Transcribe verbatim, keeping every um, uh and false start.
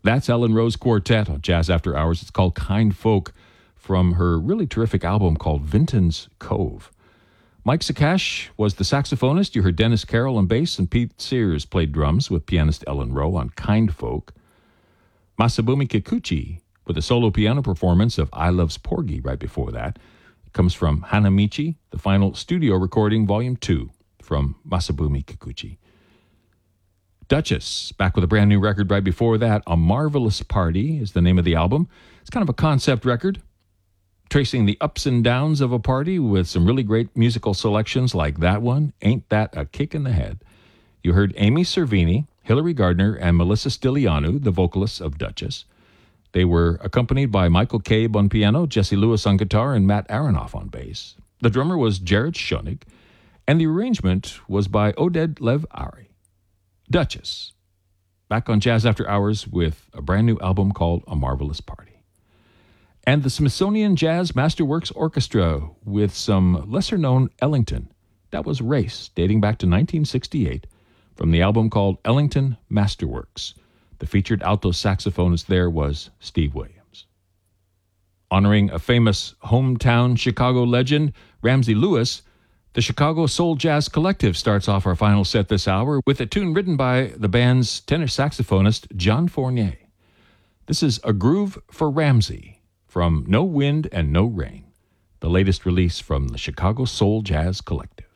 That's Ellen Rose Quartet on Jazz After Hours. It's called Kind Folk from her really terrific album called Vinton's Cove. Mike Sakash was the saxophonist. You heard Dennis Carroll on bass, and Pete Sears played drums with pianist Ellen Rowe on Kind Folk. Masabumi Kikuchi with a solo piano performance of I Loves Porgy right before that. It comes from Hanamichi, the final studio recording, Volume two, from Masabumi Kikuchi. Duchess, back with a brand new record right before that. A Marvelous Party is the name of the album. It's kind of a concept record, tracing the ups and downs of a party with some really great musical selections like that one, Ain't That a Kick in the Head. You heard Amy Cervini, Hilary Gardner, and Melissa Stilianu, the vocalists of Duchess. They were accompanied by Michael Cabe on piano, Jesse Lewis on guitar, and Matt Aronoff on bass. The drummer was Jared Schoenig, and the arrangement was by Oded Lev Ari. Duchess, back on Jazz After Hours with a brand new album called A Marvelous Party. And the Smithsonian Jazz Masterworks Orchestra with some lesser-known Ellington. That was Race, dating back to nineteen sixty-eight, from the album called Ellington Masterworks. The featured alto saxophonist there was Steve Williams. Honoring a famous hometown Chicago legend, Ramsey Lewis, the Chicago Soul Jazz Collective starts off our final set this hour with a tune written by the band's tenor saxophonist John Fournier. This is A Groove for Ramsey from No Wind and No Rain, the latest release from the Chicago Soul Jazz Collective.